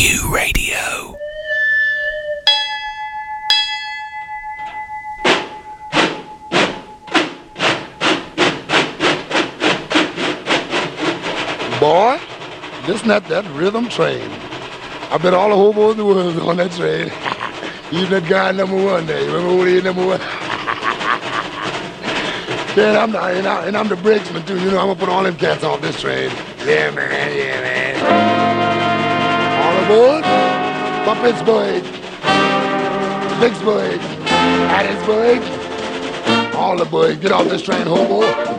Q Radio. Boy, this not that rhythm train. I bet all the hobos in the world on that train. Even that guy #1 there. You remember who he is, #1? Yeah, and I'm the brakesman too. You know, I'm gonna put all them cats off this train. Yeah, man, yeah, man. All aboard for Pittsburgh, Vicksburg, Hattiesburg, all the boys. Get off this train, hobo.